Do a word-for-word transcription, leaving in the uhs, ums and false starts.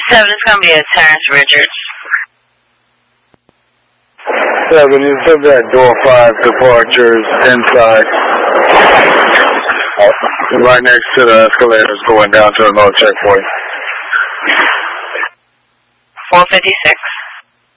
seven is going to be a Terrence Richards. seven, you said that door five departures inside. Right next to the escalators going down to the north checkpoint. four fifty-six.